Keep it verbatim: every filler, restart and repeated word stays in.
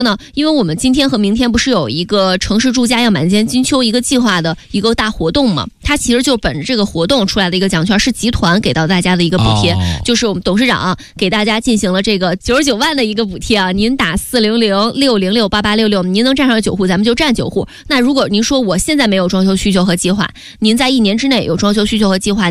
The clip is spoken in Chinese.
呢，因为我们今天和明天不是有一个城市住家要满间金秋一个计划的一个大活动嘛，它其实就本着这个活动出来的一个奖券，是集团给到大家的一个补贴、哦、就是我们董事长、啊、给大家进行了这个九十九万的一个补贴啊，您打四零零六零六八八六六，您能占上九户咱们就占九户。那如果您说我现在没有装修需求和计划，您在一年之内有装修需求和计划，